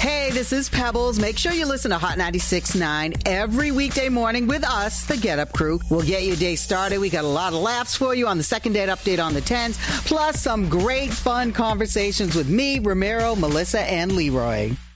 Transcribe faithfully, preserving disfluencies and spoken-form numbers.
Hey, this is Pebbles. Make sure you listen to Hot ninety-six point nine every weekday morning with us, the Get Up Crew. We'll get your day started. We got a lot of laughs for you on the second date update on the tens, plus some great fun conversations with me, Ramiro, Melissa, and Leroy.